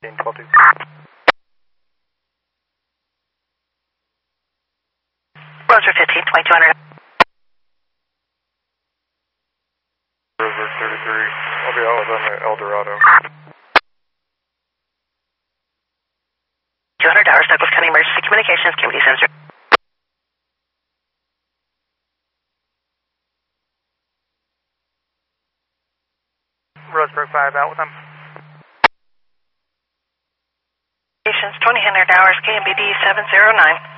12-2. Roger 15, 2200. Rover 33. I'll be out with on the El Dorado. 200 hours, Douglas County Emergency Communications, Community Center. Roseburg 5 out with them. 2000 hours, KMBD 709.